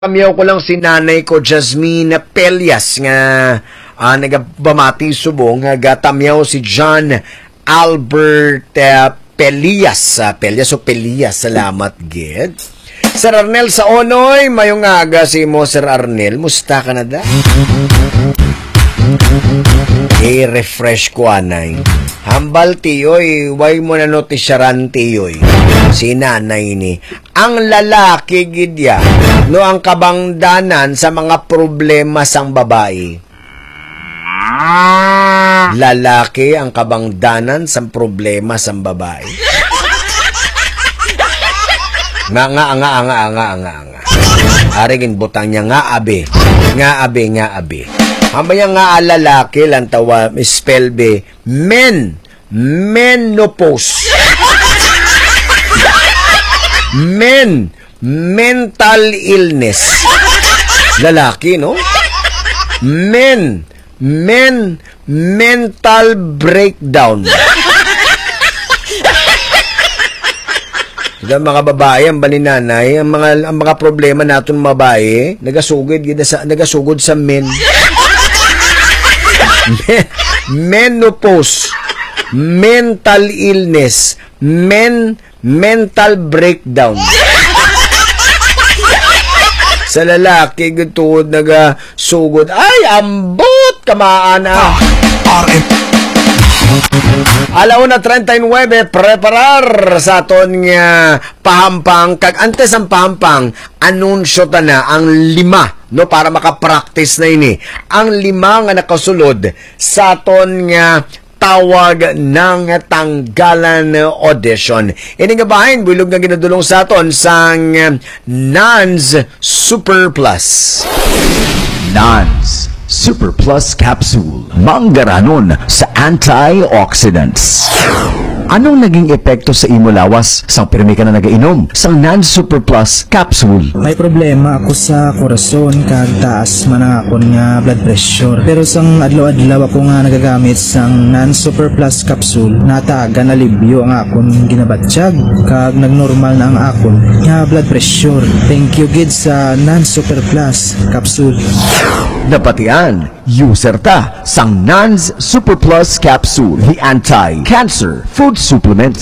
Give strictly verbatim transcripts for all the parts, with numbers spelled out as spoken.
Kamiyaw ko lang si nanay ko, Jasmine Pelias, nga uh, nagabamati subong, nga gatamyaw si John Albert uh, Pelias. Uh, Pelias o Pelias, salamat, Gid. Sir Arnel sa Onoy, mayong aga si mo, Sir Arnel. Musta ka na da? I-refresh ko, anay. Hambal tiyoy, way mo na notisyaran tiyoy. Si nanay ni. Ang lalaki, gidya, no ang kabangdanan sa mga problema sang babae. Lalaki ang kabangdanan sa problema sang babae. Nga, nga, nga, nga, nga, nga, nga. Arigin butang niya, nga, abe. Nga, abe, nga, abe. Hamaya nga lalaki lang tawa, spell be, men, menopause. Men, mental illness. Lalaki, no? Men, men, mental breakdown. Ang mga babae, ang baninanay, ang mga, ang mga problema natin mga babae, nagasugod, sa, nagasugod sa men. Men, menopause, mental illness, men, mental breakdown. Sa lalaki, gutod, nagasugod, ay, ambot, kamaana. R M Alauna thirty-nine, preparar sa aton nga pahampang, kag antes ang pahampang, anunsyo ta na ang lima, no, para makapractice na ini. Ang lima nga nakasulod sa aton nga tawag ng tanggalan audition. Ini nga bahin, bilog nga ginadulong sa aton sang Nans Super Plus. Nans Super Plus Capsule. Manggaranon sa antioxidants. Anong naging epekto sa imo lawas sang pirmi ka na nagainom sang Nans Super Plus Capsule? May problema ako sa korason kag taas man ang akon nga blood pressure. Pero sang adlaw-adlaw ako nga nagagamit sang Nans Super Plus Capsule, natagan alibyo ang akon ginabatsyag kag nagnormal na ang akon nga blood pressure. Thank you gid sa Nans Super Plus Capsule. Napatian, user ta sang Nans Super Plus Capsule, the anti-cancer food supplement.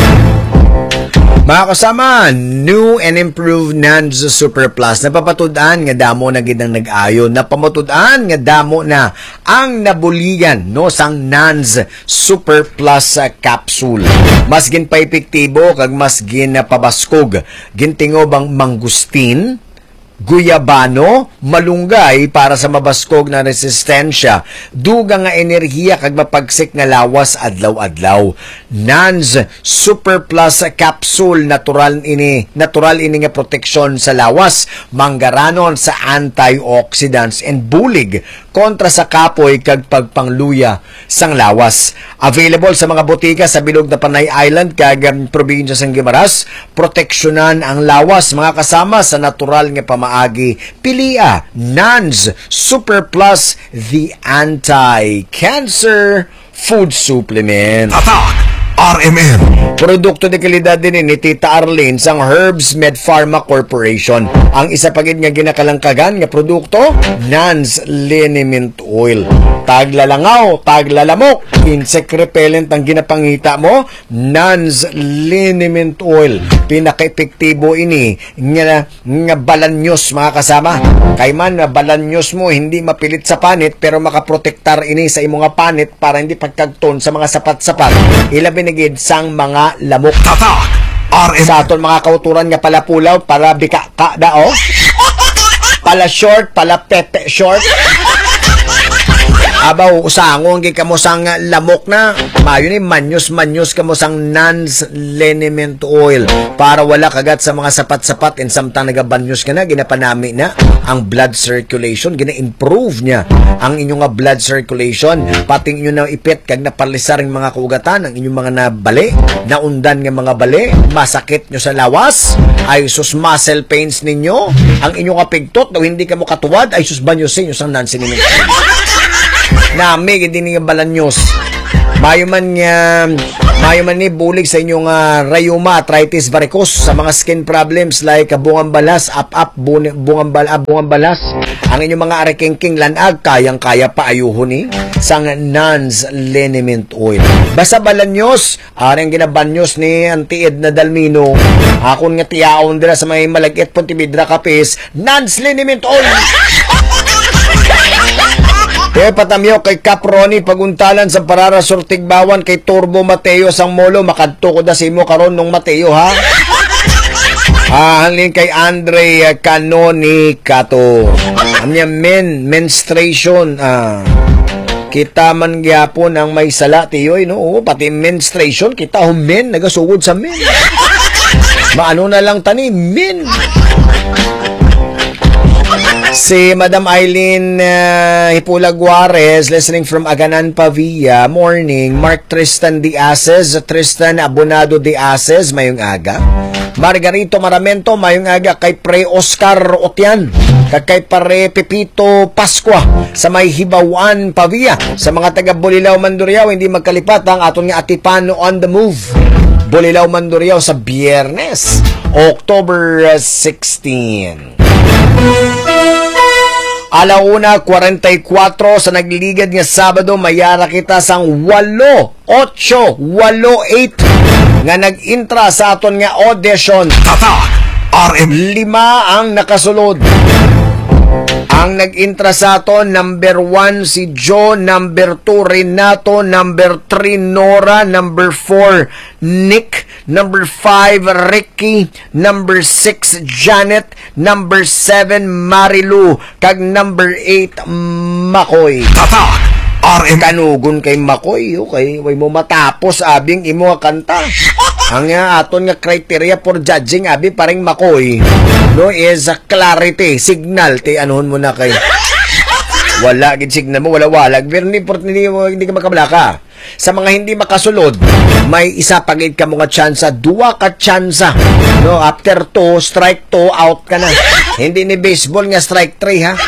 Mga kasama, new and improved Nans Super Plus. Napapatudan nga damo na gid ang nag-ayo. Napamatudan nga damo na ang nabuligan, no, sang Nans Super Plus uh, Capsule. Mas gin pa epektibo kag mas gin uh, pabaskog. Gintingob ang mangustin, guyabano, malunggay para sa mabaskog na resistensya, duga nga enerhiya kag mapagsik nga lawas adlaw-adlaw. Nans Super Plus Capsule, natural ini, natural ini nga proteksyon sa lawas, manggaranon sa antioxidants and bulig kontra sa kapoy kag pagpangluya sang lawas. Available sa mga botika sa bilog na Panay Island kag um, probinsya sang Guimaras. Proteksyonan ang lawas, mga kasama, sa natural nga pamaagi. Pilia Nans Super Plus, the anti-cancer food supplement. Tatak R M M. Produkto de kalidad din ni Tita Arlene sang Herbs Med Pharma Corporation. Ang isa pagid nga ginakalangkagan nga produkto, Nans Liniment Oil. Taglalangaw, taglalamok, insect repellent ang ginapangita mo, Nans Liniment Oil. Pinaka-epektibo ini nga, nga balanyos, mga kasama. Kay man na balanyos mo hindi mapilit sa panit pero makaprotektar ini sa imong nga panit para hindi pagkagton sa mga sapat-sapat. Ilabi nagid sang mga lamok. Tatak R M M. Sa aton mga kauturan nga pala pulaw, para bika ka dao. Pala short, pala pepe short. Abaw, usangong gi kamo sang lamok na. Mayo ni manyos-manyos kamo sang Nans Liniment Oil para wala kagat sa mga sapat-sapat and samtang nagabanyos ka na, ginapanami na ang blood circulation, gina-improve niya ang inyong nga blood circulation, pati inyo na ipit kag napalisar ang mga kaugatan, ang inyong mga nabali, naundan nga mga bali, masakit nyo sa lawas, ay sus muscle pains ninyo, ang inyong kapigtot, daw hindi ka mo katuwad, ay sus banyosin nyo sang Nans Liniment Oil. Nami, hindi nga balanyos. Mayo man nga Mayo man ni bulig sa inyong uh, rayuma, arthritis, varicose, sa mga skin problems like uh, bungang balas, up-up, bungang, bal uh, bungang balas. Ang inyong mga arekengking lanag, kayang-kaya pa ayuhon ni sang Nans Liniment Oil. Basta balanyos, aring ginabanyos ni Antiid na Dalmino, akon nga tiyaon dira sa may Malagit, Pontevedra, Capiz, Nans Liniment Oil. Kaya patamyo kay Caproni paguntalan sa Parara Surtigbawan kay Turbo Mateo sang Molo, makadto ko da si mo karon nung Mateo ha. Ah, halin kay Andre Canoni Kato. Anya men menstruation ah. Kita man gyapon ang may sala tiyoy no. Oo, pati menstruation kita humen nagasugod sa men. Maano na lang tani men. Si Madam Eileen uh, Hipulag Juarez, listening from Aganan, Pavia. Morning. Mark Tristan Diases, Tristan Abonado Diases, mayong aga. Margarito Maramento, mayong aga. Kay Pre Oscar Otian, kay Pare Pepito Pasqua, sa may Hibawan, Pavia. Sa mga taga Bulilaw, Mandurriao, hindi magkalipat ang aton nga Atipano on the move. Bulilaw, Mandurriao sa Biyernes, October sixteenth. Alauna, forty-four sa nagligad nga Sabado, mayara kita sang walo, otso, walo, eight nga nag-intra sa aton nga audition. Tatak R M Lima ang nakasulod. Ang nag-intra sa aton, number one si Joe, number two Renato, number three Nora, number four Nick, number five Ricky, number six Janet, number seven Marilu, kag number eight Makoy. Tatak R M Kanugon kay Makoy, okay, way mo matapos abing imo nga kanta. Ang uh, aton nga criteria for judging abi paring Makoy no is a clarity, signal ti anuhon mo na kay wala gid signal mo, wala wala hindi hindi, hindi ka makablaka. Sa mga hindi makasulod, may isa pagid ka mo nga tsansa, duwa ka tsansa no, after two strike two out ka na. Hindi ni baseball nga strike three ha.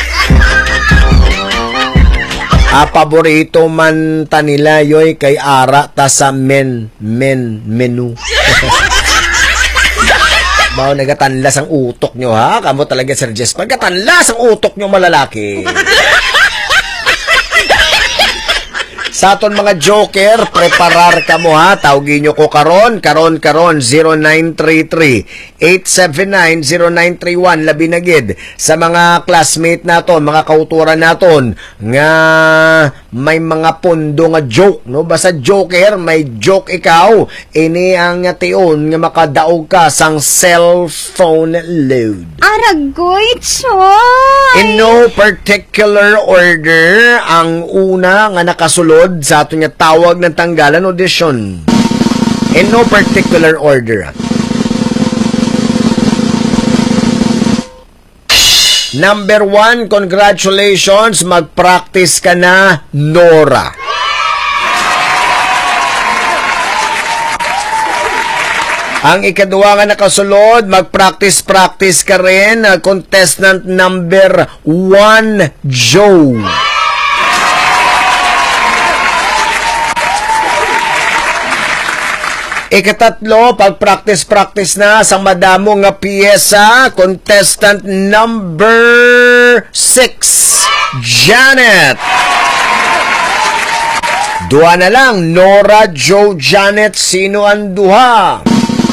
Ah, paborito man ta nila yoy kay ara ta sa men men menu. Bao nagatanlas ang utok nyo ha. Kamo talaga Sir Jess. Pagkatanlas ang utok nyo malalaki. Sa aton mga joker, preparar ka mo ha. Tawagin nyo ko karon, karon karon zero nine three three, eight seven nine, zero nine three one labi na gid sa mga classmate naton, mga kauturan naton nga may mga pondo nga joke no. Basta joker, may joke ikaw, ini ang tion nga makadaog ka sang cellphone load. Aragoy, choy! In no particular order, ang una nga nakasulod sa ato nga tawag ng tanggalan audition. In no particular order. Number one, congratulations, mag-practice ka na, Nora. Ang ikaduwa nga nakasulod, mag-practice-practice ka rin, contestant number one, Joe. Ikatatlo, pag-practice-practice na sa madamo nga piyesa, contestant number six, Janet. Duha na lang, Nora, Joe, Janet, sino ang duha?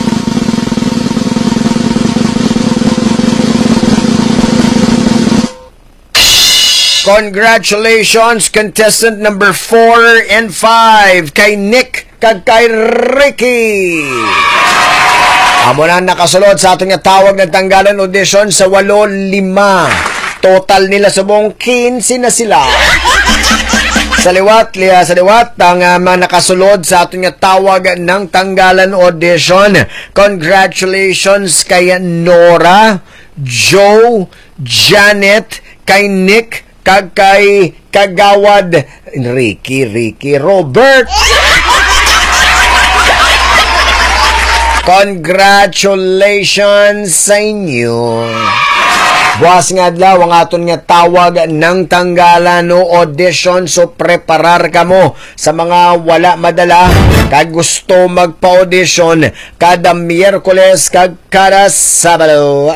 Congratulations, contestant number four and five, kay Nick kag kay Ricky. Amo na nakasulod sa atong tawag ng tanggalan audition sa walo lima. Total nila sa buong quince na sila. Sa liwat, liya, sa liwat, ang uh, mga nakasulod sa atong tawag ng tanggalan audition. Congratulations kay Nora, Joe, Janet, kay Nick, kag kay Kagawad, Ricky, Ricky, Robert. Congratulations sa inyo. Buwas nga adlaw ang aton nga tawag ng tanggalan no audition, so preparar ka mo sa mga wala madala kag gusto magpa-audition kada Miyerkules kag kada Sabado.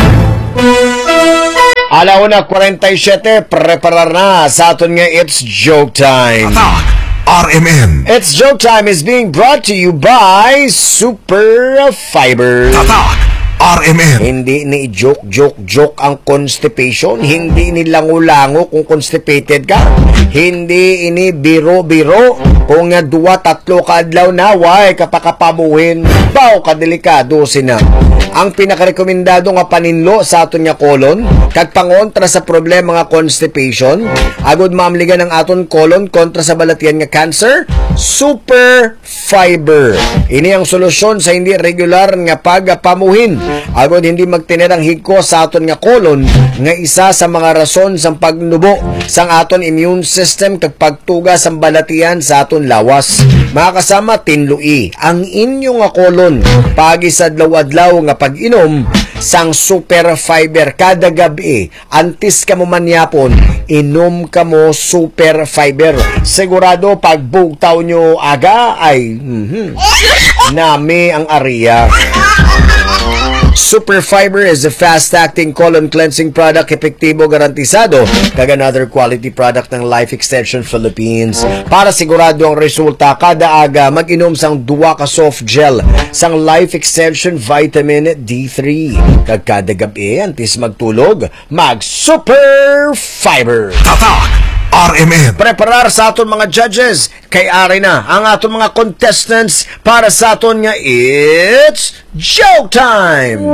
Alauna forty-seven, preparar na sa aton nga It's Joke Time. R M N. It's Joke Time is being brought to you by Super Fiber. R M N. Hindi ni joke, joke, joke ang constipation. Hindi ni lango-lango kung constipated ka. Hindi ini biro-biro kung nga duwa, tatlo ka adlaw na, way kapakapamuhin. Bao ka delikado sina. Ang pinakarekomendado nga paninlo sa aton nga kolon, kag pangontra sa problema nga constipation, agod maamligan ang aton kolon kontra sa balatian nga cancer, Super Fiber. Ini ang solusyon sa hindi regular nga pagpamuhin. Agod hindi magtinirang higko sa aton nga kolon nga isa sa mga rason sa pagnubo sang aton immune system kag pagtuga sa balatian sa aton lawas. Mga kasama, tinlui ang inyo nga kolon pagi sa adlaw-adlaw nga pag-inom sang Super Fiber kada gabi. Antis ka mo manyapon, inom ka mo Super Fiber. Sigurado pag bugtaw nyo aga ay mm-hmm, nami ang area. Super Fiber is a fast-acting colon cleansing product, epektibo, garantisado, kag another quality product ng Life Extension Philippines. Para sigurado ang resulta, kada aga mag-inom sang duwa ka soft gel sang Life Extension Vitamin D three. Kag kada gabi, antis magtulog, mag-Super Fiber. R M N. Preparar sa aton mga judges, kay ari na ang aton mga contestants para sa aton nga It's Joke Time!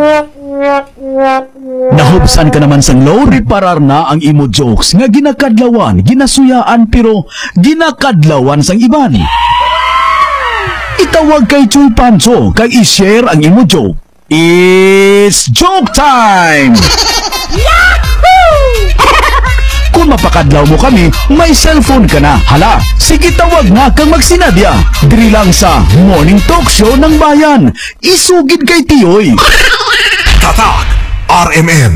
Nahubsan ka naman sang load, parar na ang imo jokes nga ginakadlawan, ginasuyaan pero ginakadlawan sang iban. Itawag kay Chuy Pancho kay i-share ang imo joke. It's Joke Time! Kung mapakadlaw mo kami, may cellphone ka na. Hala, sige tawag na kang magsinadya. Diri lang sa Morning Talk Show ng Bayan. Isugid kay Tiyoy. Tatak R M N.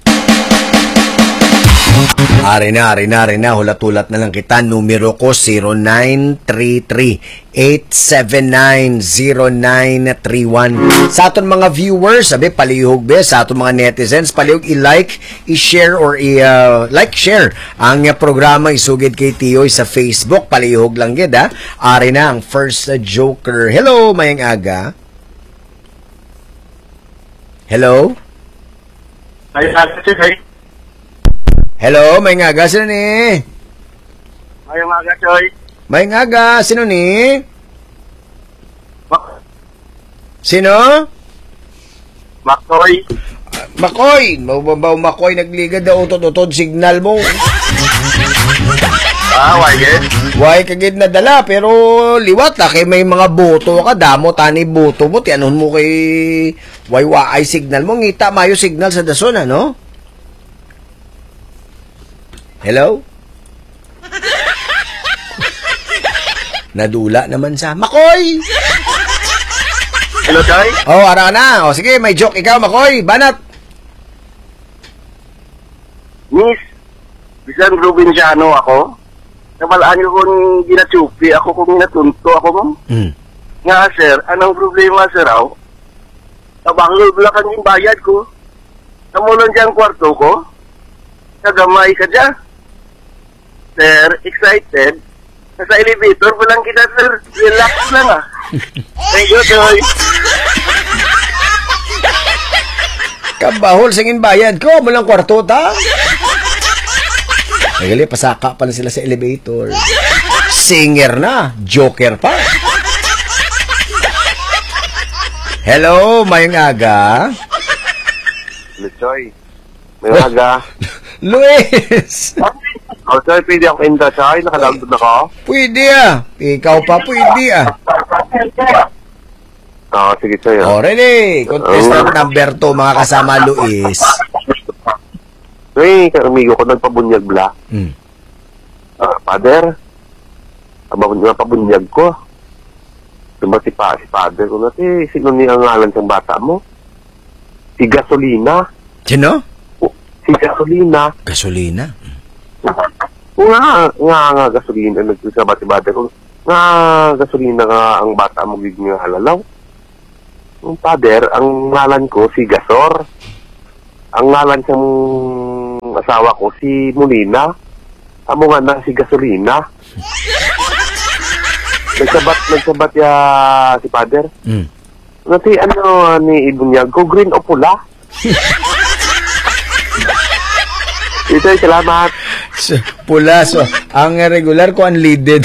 Ari na, ari na, ari na. Hulat-hulat na lang kita. Numero ko zero nine three three eight seven nine zero nine three one. Sa aton mga viewers, sabi, palihog be. Sa aton mga netizens, palihog i-like, i-share, or i-like, uh, share ang uh, programa Isugid kay Tiyoy sa Facebook. Palihog lang gid, ha. Ari na ang first uh, joker. Hello, mayang aga. Hello? Ay, ay, ay. Hello, may ngaga, sino ni? Ay, mga Choy. May ngaga, sino ni? Mak- Sino? Makoy. Uh, Makoy! Mababaw Makoy, nagliga daw utod-utod signal mo. Ah, why eh? Why kagid na dala, pero liwat la, kay may mga boto ka, damo tani boto mo, tianon mo kay why-why signal mo, ngita mayo signal sa dason, ano? Hello? Nadula naman sa Makoy! Hello, Choy? Oh, ara na. O sige, may joke ikaw, Makoy. Banat. Miss, bisan probinsyano ako. Nabalaan niyo kung ginatsupi ako, kung natunto ako mo. Hmm. Nga, sir, anong problema, sir, raw? Nabanglob lang kanyang bayad ko. Namulan dyan kwarto ko. Nagamay ka dyan. Sir, excited. Nasa elevator pa lang kita, sir. Relax lang, ah. Thank you, Choy. Kabahol singin bayad ko, mulang kwarto ta. Nagali, pasaka pa na sila sa elevator. Singer na, joker pa. Hello, mayang aga. Hello, Choy. May aga. Luis! Oh, Choy, pwede ako inda, Choy. Nakalagod na ko. Pwede ah. Ikaw pa pwede ah. Oo, oh, sige, Choy. O, ready. Contestant number two, mga kasama Luis. Uy, kamigo ko nagpabunyag bla. Hmm. Ah, father, abang nga pabunyag ko. Diba si, pa, si father ko na, eh, sino niya ang ngalan ng bata mo? Si Gasolina. Sino? O, si si gasolina. Gasolina? Nga, nga, nga, gasolina. Nagsabat-ibata ko. Nga, gasolina nga ang bata mo gig nga halalaw. Ang pader, ang ngalan ko si Gasor. Ang ngalan siyang asawa ko si Molina. Amo nga na si Gasolina. Nagsabat, nagsabat ya si pader. Mm. Nati ano ni Ibunyag ko, green o pula? Ito, salamat. So, pula, so, ang regular ko unleaded.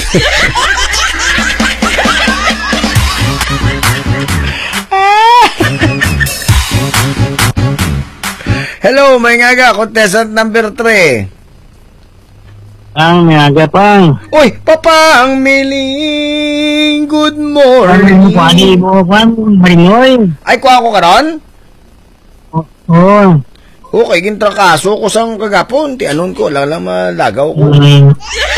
Hello, may ngaga, contestant number three. Ang ngaga pang. Uy, Papa, ang miling. Good morning. Ang kwani mo pang, marinoy. Ay, kuha ko karon? Oo. Okay, gintra kaso ko sang kagapon. Ti anon ko, lang lang malagaw ko. Hmm.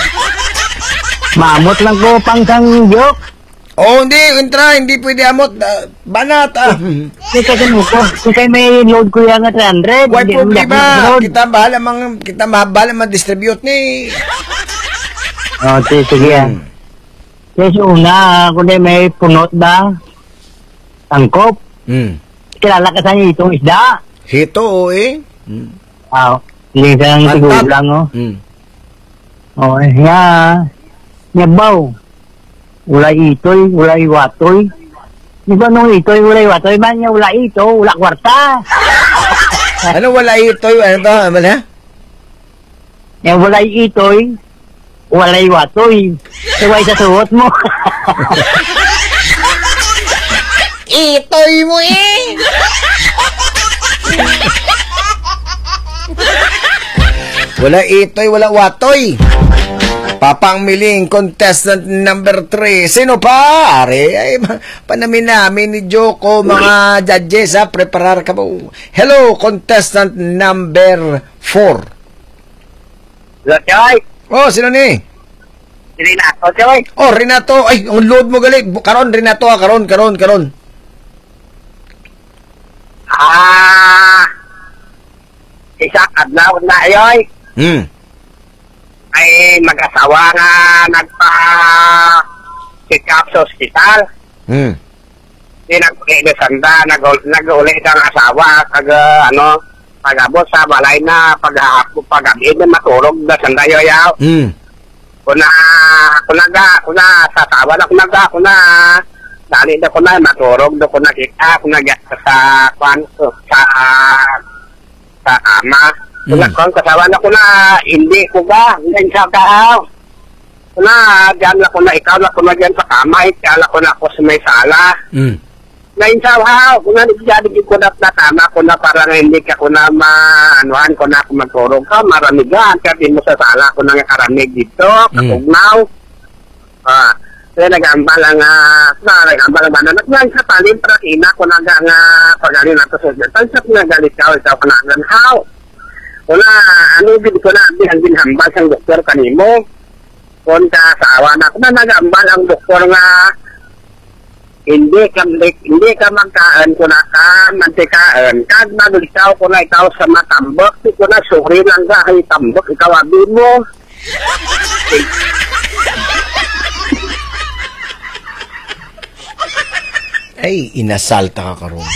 Maamot lang ko pang sang joke. Oh, hindi, gintra, hindi pwede amot. Uh, banat, ah. Kasi kasi mo ko, kasi may load ko yan na three hundred. Why Hindi- problema? hindi- Kita bahala mang kita mahabala ma-distribute ni. Oh, sige, sige yan. Kasi una, kung di may punot ba, tangkop, Hmm. kilala ka sa niya itong isda. Hito, oh, eh. Hmm. Ah, hindi ka lang siguro lang, oh. Hmm. Oh, eh, nga, nyabaw. Ulay itoy, ulay watoy. Di ba nung itoy, ulay watoy, ba niya ulay ito, ula kwarta. Ano wala ito? Ano to? Ano na? Yung ulay itoy, ulay watoy. Siway sa suot mo. Itoy mo eh! Wala itoy, wala watoy. Papang Miling, contestant number three. Sino pa? Are, ay, panamin namin ni Joko, mga judges, ha? Preparar ka po. Hello, contestant number four. Choy, Oh, sino ni? hindi na ako, Choy. Oh, Renato. Ay, ang load mo gali. Karon, Renato, ha? Karon, karon, karon. Ah, isa adlaw na yoy. Hmm. Ay mag-asawa nga nagpa pick up sa ospital. Hmm. Di nag-sanda, nag-ulit ang asawa kag uh, ano, pag-abot sa balay na pag-hapon, pag-gabi na matulog na sanda yoyaw. Hmm. Kuna, kunaga, kuna, sa tawa na kunaga, kuna, dali na kuna, matulog na kuna kita, kunaga sa, kwan, sa, sa ama. Kuna, Mm. kung kasawa na kuna, hindi ko ba, hindi sa kaaw. Kuna, dyan na kuna, ikaw na kuna dyan sa kamay, kala kuna ako sa may sala. Hmm. Ngayon sa wow, kuna, nagjadig ko na na tama ko na para hindi ka kuna maanuhan ko na kung magturog ka, maramigan, kaya di mo sa sala ko na nga karamig dito, katugnaw. Ah, kaya nag-ambal ang, uh, na, nag-ambal ang bananat nga, sa palin, para ina ko na nga, pag-alin nato sa tansap nga galit ka, ikaw ka na ganhaw. Kuna, ano din ko na, ang ginhambal sa doktor kanimo. Kung ka sa awa na, kung na nag-ambal ang doktor nga, hindi ka, hindi ka magkaan ko na ka, mantikaan. Kag maglikaw ko na ikaw sa matambok, di ko na suri lang ka, ay tambok, ikaw abin mo. Ay, inasalta ka karon.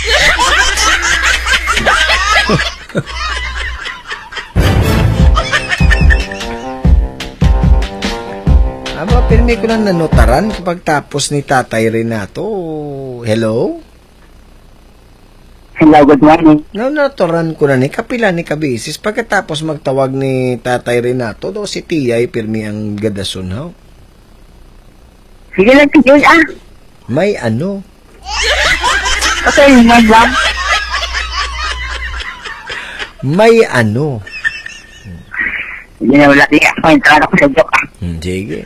Aba, pirmi ko lang nanotaran kapag tapos ni Tatay Renato. Hello? Hello, good morning. Nanotaran ko na ni kapila ni kabisis. Pagkatapos magtawag ni Tatay Renato, do si Tiyay pirmi ang gadason, ha? Sige lang, tiyoy, ah. May ano? Okay, yun lang. May ano? Hindi na wala tiya. May entrada ko sa joke, ah. Hmm, sige.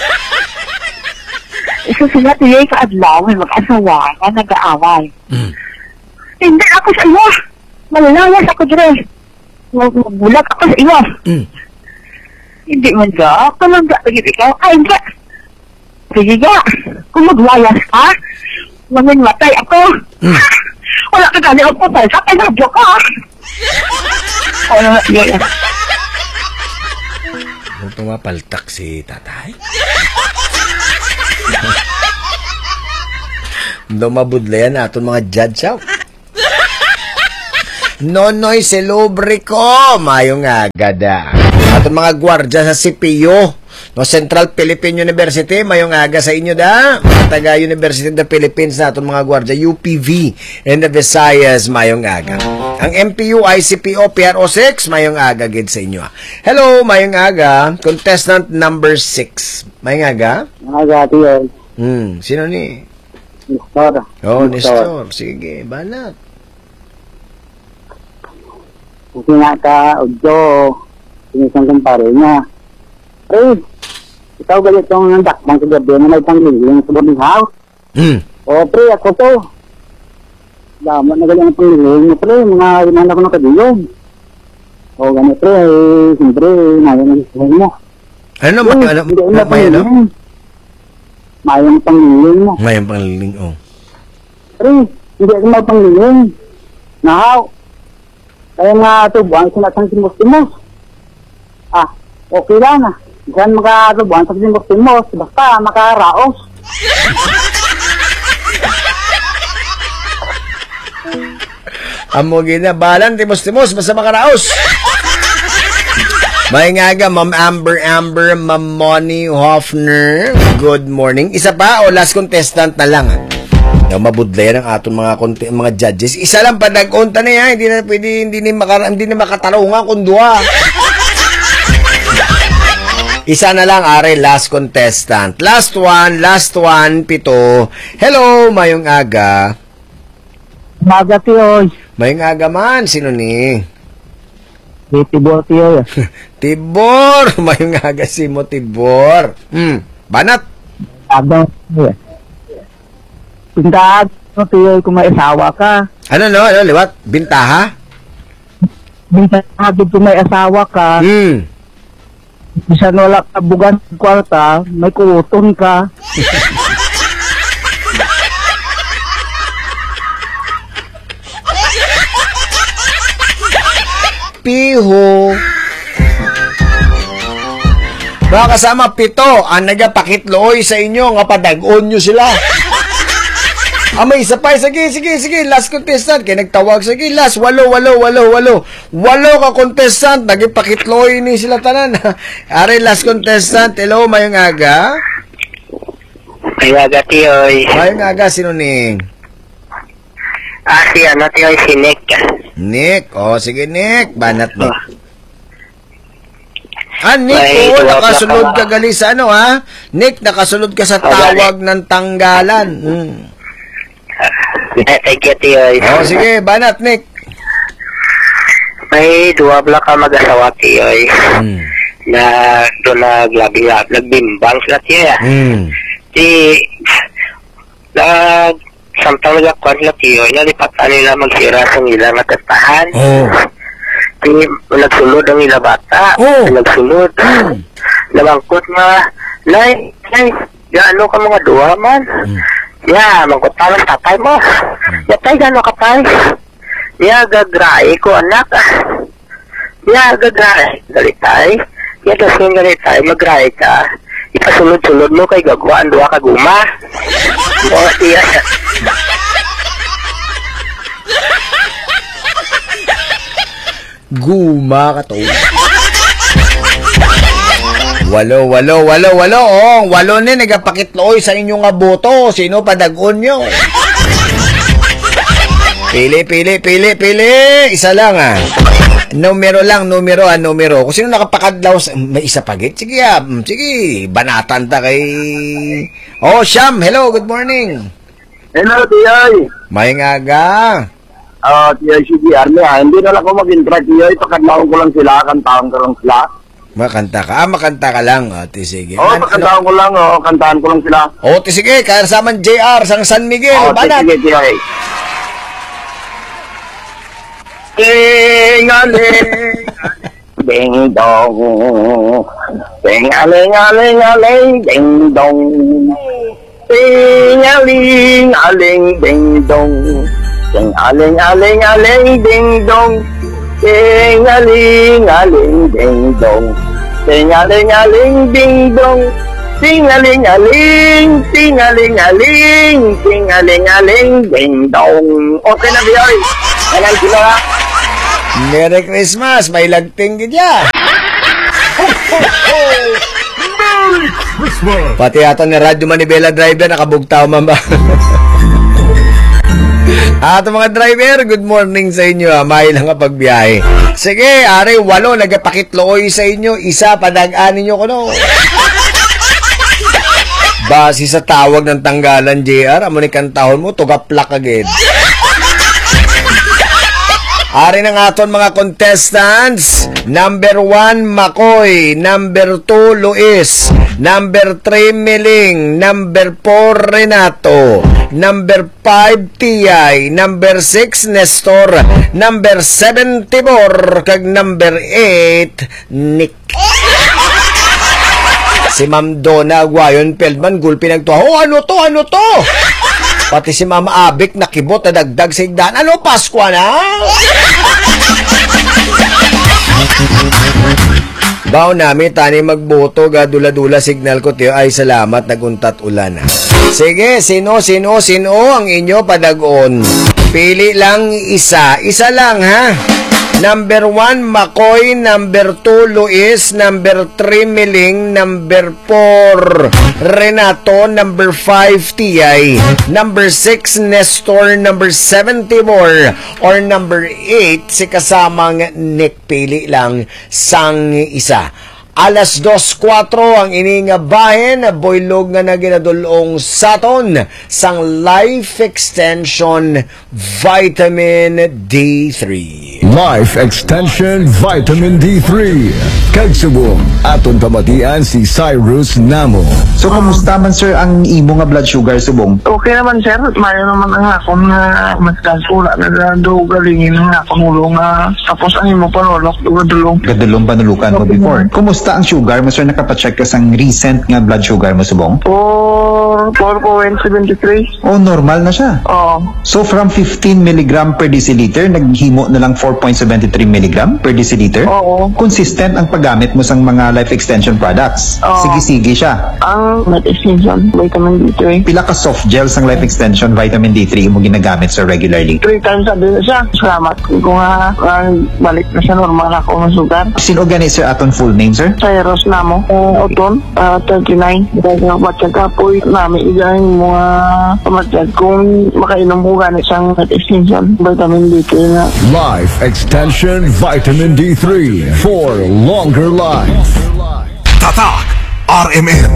Isa sila tiyoy kaadlaw, may mag-asawa na nag-aaway. Hmm. Hindi ako sa iyo. Malalawas ako dire. Bulag ako sa iyo. Hmm. Hindi man ka. Ako lang ka. Ikaw. Ay, hindi. Sige ka. Kung maglayas ka, maminmatay ako. Mm. Wala ka gani ako patay. Sa pinadyo ka. Ano na yun? Kung pumapaltak si tatay. Dumabudla yan aton mga judge out. Nonoy Selubre ko, mayong agada. Aton mga gwardya sa C P U, no Central Philippine University, mayong aga sa inyo da. Mga taga University of the Philippines na aton mga gwardya, U P V and the Visayas, mayong aga. Ang M P U, I C P O, P R O six, mayong aga gid sa inyo. Hello, mayong aga. Contestant number six. Mayong aga? Aga, tiyo. Hmm, sino ni? Nestor. Oh, Nestor. Sige, banat. Kasi nga ka, Udyo, sinisang kumpare niya. Pre, ikaw galit itong dakbang sa gabi na may pangliling sa boarding house. Hmm. O, pre, ako to. Damat na galing ang pangliling mo, pre. Mga inan ako ng kadiyog. O, gani, pre, eh, siyempre, nayan ang gusto mo. Ano, Pre, ma- ano, hindi ko na may ano? pangliling. Mayan ang pangliling mo. Mayang pangliling, oh. Pre, hindi ako may pangliling. Nahaw. Kaya nga tubuan sinasang timos-timos. Ah, okay lang ah. Diyan makatubuan sa timos-timos. Basta makaraos. Amo gina balan timos-timos basta makaraos. May nga ga, Ma'am Amber Amber, Ma'am Moni Hoffner. Good morning. Isa pa o last contestant na lang ah. Yung mabudlay ng aton mga konti, mga judges. Isa lang pa nag-unta na yan. Hindi na pwede, hindi na, maka, hindi na makatarungan kung dua. Isa na lang, are, last contestant. Last one, last one, pito. Hello, mayong aga. Maga tiyo. Mayong aga man, sino ni? Tibor tiyo. Tibor! Mayong aga si mo, Tibor. Hmm, banat. Abang tiyo. Pindahan mo tiyo kung may asawa ka. Ano no? Ano, liwat? Bintaha? Pindahan kung may asawa ka. Hmm. Bisan wala ka bugan sa kwarta, may kuuton ka. Piho. Mga kasama, pito, ang nagapakitloy sa inyo, nga padag-on nyo sila. Ah, may isa pa. Sige, sige, sige. Last contestant. Kaya nagtawag. Sige, last. Walo, walo, walo, walo. Walo ka contestant. Nagipakitloy ni sila tanan. Are, last contestant. Hello, mayong aga. Mayong aga, tiyoy. Mayong aga, sino ni? Ah, si ano, tiyoy, si Nick. Nick. O, sige, Nick. Banat, Nick. Ah, Nick, May oo, tuwag na nakasunod pala. ka gali sa ano, ha? Nick, nakasunod ka sa tawag ng tanggalan. Hmm. Thank you, tiyoy. O, sige, banat, Nick. May duwa bala ka mag-asawa, tiyoy. Hmm. Na doon naglabing nagbimbang sila, tiyoy. Hmm. Di, nag, samtang nagakwan sila, tiyoy, nalipatan nila magsira sa ilang natastahan. Oh. Di, nagsulod ang ila bata. Oh. Nagsulod. Hmm. Nabangkot nga, Nay, Nay, gaano ka mga duwa man? Hmm. Ya, magkutang ng tatay mo. Ya, tay, gano'n ka, tay? Ya, gagray ko, anak. Ya, gagray. Galitay. Ya, dasin galitay, magray ka. Ipasunod-sunod mo kay gagawaan, duwa ka guma. O, tiya. Guma ka to. Walo, walo, walo, walo. Oh, walo ni nagapakitloy sa inyong nga boto. Sino padag-on nyo? Pili, pili, pili, pili. Isa lang ah. Numero lang, numero ah, numero. Kung sino nakapakadlaw sa... May isa pagit? Sige ah. Sige, banatan ta kay... Oh, Sham. Hello, good morning. Hello, Tiyoy. May ngaga. Ah, Tiyoy, si D R niya. Hindi na lang ako mag-interact, Tiyoy. Pakadlaon ko lang sila, kantaon ko lang sila. Makanta ka. Ah, makanta ka lang. O, ti sige. Oo, oh, An- pakantaon ko lang, oh, kantahan ko lang sila. O, ti sige. Kaya saman J R sang San Miguel. Oo, Banat. sige, Tiyoy. Ting-aling, ding-dong. Ting-aling-aling-aling, ding-dong. Ting-aling-aling, ding-dong. Ting-aling-aling-aling, ding-dong. Ting-a-ling-a-ling ding-dong. Ting-a-ling-a-ling ding-dong. Ting-a-ling-a-ling, ting-a-ling-a-ling, ting-a-ling-a-ling ding-dong. Okay na, Biyoy. Ayan sila. Merry Christmas! May lagting gidya! Pati yata ni Radyo Manibela driver nakabugtaw, mamba. At mga driver, good morning sa inyo. May lang nga pagbiyahe. Sige, ari, walo, nagapakitloy sa inyo. Isa, padagaanin nyo ko, no? Base sa tawag ng tanggalan, J R, amo ni kantahon mo, tugaplak agad. Ari ng aton mga contestants. Number one, Makoy. Number two, Luis. Number three, Miling. Number four, Renato. Number five, T I. Number six, Nestor. Number seven, Tibor. Kag number eight, Nick. Si Ma'am Donna Aguayon Feldman gulpi nagtuwa. Oh, ano to? Ano to? Pati si Mama Abik nakibot na dagdag sa igdaan. Ano, Pasko na? Bao namin, tani magboto, gadula-dula signal ko tiyo. Ay, salamat, naguntat ulan. Sige, sino, sino, sino ang inyo padagon? Pili lang isa. Isa lang, ha? Number one, Makoy. Number two, Luis. Number three, Miling. Number four, Renato. Number five, T I. Number six, Nestor. Number seven, Timor. Or number eight, si kasamang Nick. Pili lang sang isa. Alas dos kwatro ang ininga bahen na boylog nga na ginadulong saton sang Life Extension Vitamin D three. Life Extension Vitamin D three. Kagsubong aton pamatian si Cyrus Namo. So kamusta man sir ang imo nga blood sugar subong? Okay naman, sir. Mayo naman ang akong nga mas kasula na do galingin ang akong ulo nga tapos ang imo panulok dulong. Gadulong panulukan mo before. Kumusta ang sugar mo sir? Nakapacheck ka sang recent nga blood sugar mo subong? four point seven three. Oh, normal na siya. Oo. So from fifteen milligram per deciliter naghimo na lang four point seven three milligram per deciliter? Oo. Consistent ang paggamit mo sang mga life extension products. Oo. Sige-sige siya. Ang life extension vitamin D three. Pila ka soft gel sang life extension vitamin D three mo ginagamit sir regularly? Three times a day na siya. Salamat. Kung nga uh, balik na siya normal ako ng sugar. Sino gani sir aton full name sir? Cyrus Namo. Uh, Oton. Uh, thirty-nine. Dahil nga batyang kapoy namin igayang mga pamatyag kung makainom mo ganit siyang life extension vitamin D three na. Life Extension Vitamin D three for longer life. Tatak R M N.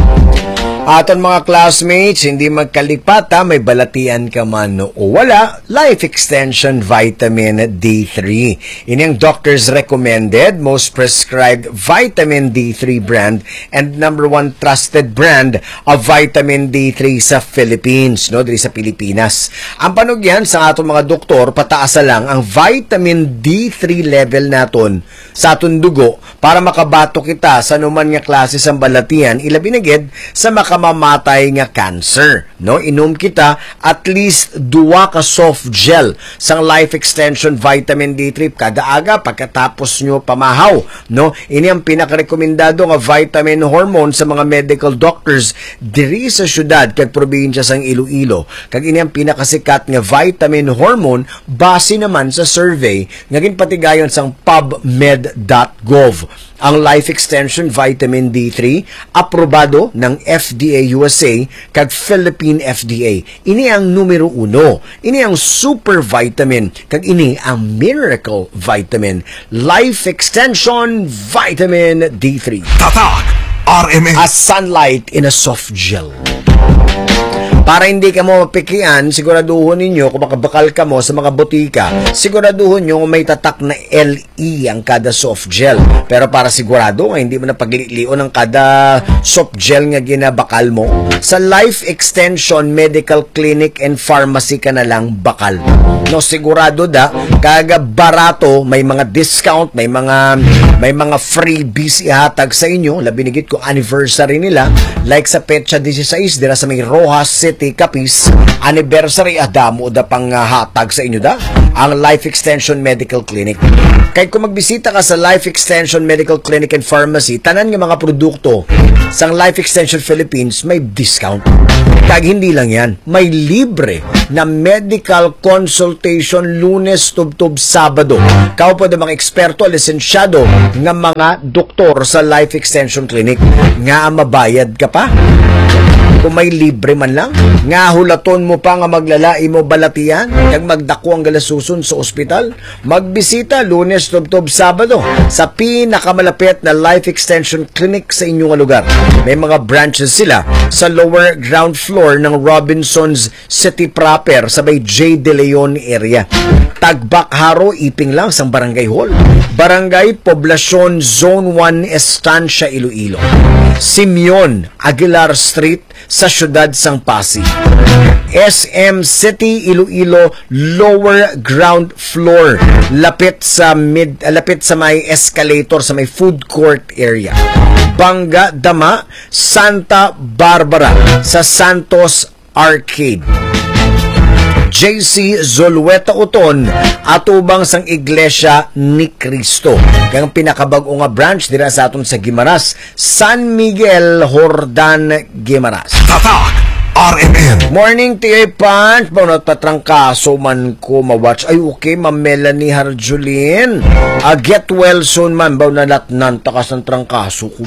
Aton mga classmates, hindi magkalipat ha, may balatian ka man o wala, Life Extension Vitamin D three. Ini ang doctor's recommended, most prescribed vitamin D three brand and number one trusted brand of vitamin D three sa Philippines, no, diri sa Pilipinas. Ang panugyan sa aton mga doktor, pataasa lang ang vitamin D three level naton sa aton dugo para makabato kita sa anuman nga klase sa balatian, ilabi na gid sa makamamatay nga cancer, no? Inom kita at least duwa ka soft gel sang Life Extension Vitamin D three kada aga pagkatapos nyo pamahaw, no? Ini ang pinakarekomendado nga vitamin hormone sa mga medical doctors diri sa syudad kag probinsya sang Iloilo. Kag ini ang pinakasikat nga vitamin hormone base naman sa survey nga ginpatigayon sang pubmed dot gov. Ang Life Extension Vitamin D three aprobado ng F D A U S A kag Philippine F D A. Ini ang numero uno. Ini ang super vitamin kag ini ang miracle vitamin. Life Extension Vitamin D three. Tatak R M N. A sunlight in a soft gel. Para hindi ka mo mapikian, siguraduhin ninyo kung makabakal ka mo sa mga butika, siguraduhin nyo may tatak na L E ang kada soft gel. Pero para sigurado nga hindi mo na paglilion ang kada soft gel nga ginabakal mo, sa Life Extension Medical Clinic and Pharmacy ka na lang bakal. No, sigurado da, kaga barato, may mga discount, may mga may mga freebies ihatag sa inyo, labi nigit ko anniversary nila, Like sa Petsa sixteen, dira sa may Rojas City, Capiz, anniversary adamo da pang uh, hatag sa inyo da, ang Life Extension Medical Clinic. Kaya kung magbisita ka sa Life Extension Medical Clinic and Pharmacy, tanan nga mga produkto sang Life Extension Philippines may discount. Kag hindi lang yan, may libre na medical consultation Lunes, tubtub, Sabado. Kao po mga eksperto, lisensyado nga mga doktor sa Life Extension Clinic. Nga mabayad ka pa? Kung may libre man lang, nga hulaton mo pa nga maglalai mo balatian, kag magdako ang galasuson sa ospital, magbisita Lunes, tubtub, Sabado sa pinakamalapit na Life Extension Clinic sa inyong lugar. May mga branches sila sa lower ground floor ng Robinsons City proper sa may J. De Leon area. Tagbak-Haro, Iping lang sang Barangay Hall. Barangay Poblacion Zone one, Estancia, Iloilo. Simeon Aguilar Street sa siyudad sang Pasig. S M City, Iloilo, lower ground floor. Lapit sa mid, lapit sa may escalator sa may food court area. Bangga, Dama, Santa Barbara sa Santos Arcade. J C Zulueta Uton, atubang sang Iglesia ni Cristo. Kang pinakabag-o nga branch dira sa aton sa Guimaras, San Miguel Jordan, Guimaras. Tatak R M N. Morning, T A Punch. Bawa nagpatrangkaso man ko ma-watch. Ay, okay, Ma'am Melanie Harjulin. Uh, get well soon, man. Bawa nalatnan takas ng trangkaso ko.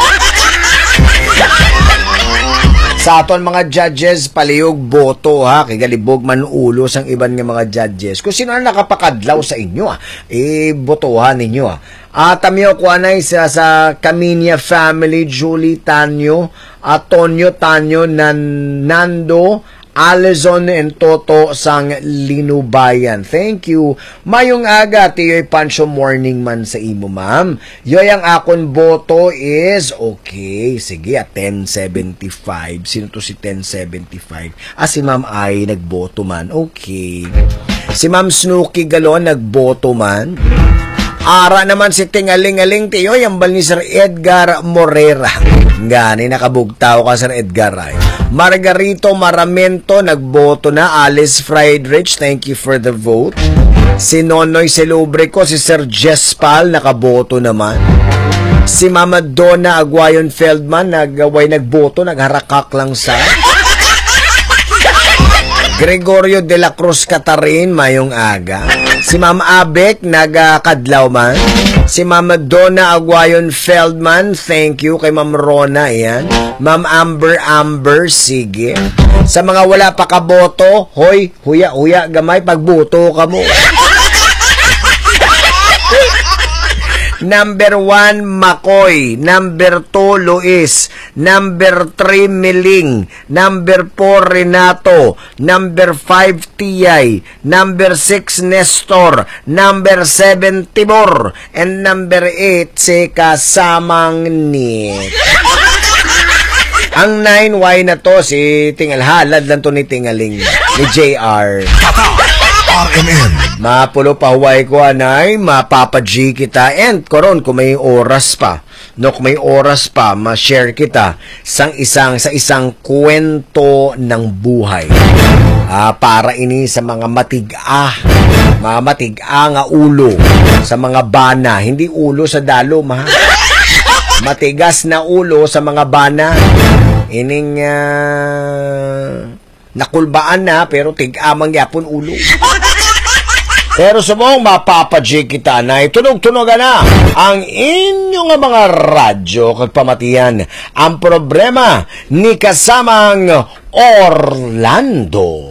Sa aton mga judges, palihog boto ha, kay galibog man ulo sang iban nga mga judges. Kung sino na nakapakadlaw sa inyo ah, eh botohan ninyo ah. At amyo ko anay sa, sa Caminia family, Julie Tanyo, Antonio Tanyo, Nan, Nando, Alison and Toto sang Linubayan. Thank you. Mayong aga, tiyo'y Pancho morning man sa imo, ma'am. Yoy ang akon boto is, okay, sige, at ten seventy-five. Sino to si ten seventy-five? Ah, si ma'am ay nagboto man. Okay. Si ma'am Snooki Galon nagboto man. Ara naman si Tingaling-aling tiyo, yambal ni Sir Edgar Morera. Gani, nakabugtaw ka, Sir Edgar. Ay. Margarito Maramento, nagboto na. Alice Friedrich, thank you for the vote. Si Nonoy Selubrico, si Sir Jespal, nakaboto naman. Si Mama Donna Aguayon Feldman, nagaway nagboto, nagharakak lang sa... Gregorio de la Cruz Catarin, mayong aga. Si Ma'am Abek, nagakadlaw man. Si Ma'am Donna Aguayon Feldman, thank you. Kay Ma'am Rona, yan. Ma'am Amber Amber, sige. Sa mga wala pa kaboto, hoy, huya-huya, gamay, pagboto ka mo. Number one, Makoy. Number two, Luis. Number three, Miling. Number four, Renato. Number five, Tiyay. Number six, Nestor. Number seven, Tibor. And number eight, si Kasamang Nick. Ang nine, why na to? Si Tingalhalad lang to ni Tingaling. Ni J R. R M N. Mapulo pa huway ko anay, mapapa-G kita. And koron, kung may oras pa, no, kung may oras pa, ma-share kita sang isang, sa isang kwento ng buhay. Ah, para ini sa mga matig-ah, mga matig-ah nga ulo, sa mga bana, hindi ulo sa dalo, ma. Matigas na ulo sa mga bana. Ining, uh, nakulbaan na, pero tig-amang yapon ulo. Pero sumong mapapa-G kita na itunog-tunogan na ang inyong mga radyo kagpamatian. Ang problema ni kasamang Orlando.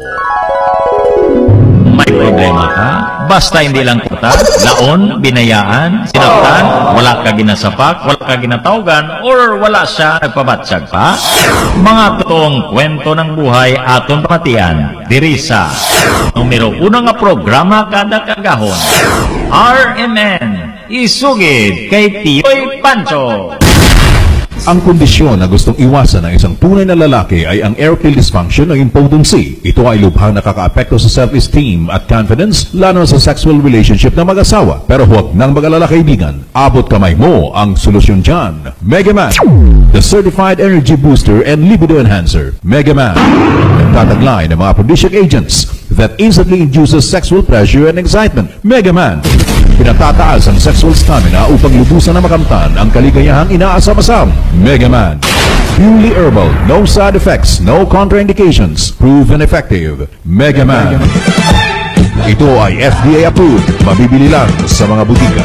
May problema ka? Basta hindi lang kita, laon, binayaan, sinaktan, wala ka ginasapak, wala ka ginatawgan, or wala siya nagpabatsag pa? Mga totoong kwento ng buhay aton pamatian, diri sa numero una nga programa kada kagahon. R M N, isugid kay Tiyoy Pancho. Ang kondisyon na gustong iwasan ng isang tunay na lalaki ay ang erectile dysfunction ng impotency. Ito ay lubhang nakakaapekto sa self-esteem at confidence, lalo sa sexual relationship ng mag-asawa. Pero huwag nang mag-alala kaibigan, abot kamay mo ang solusyon dyan. Mega Man! the certified energy booster and libido enhancer. Mega Man. Nagtataglay ng mga aphrodisiac agents that instantly induces sexual pleasure and excitement. Mega Man. Pinatataas ang sexual stamina upang lubusan na makamtan ang kaligayahang inaasam-asam. Mega Man. Purely herbal, no side effects, no contraindications, proven effective. Mega Man. Ito ay F D A approved, mabibili lang sa mga butika.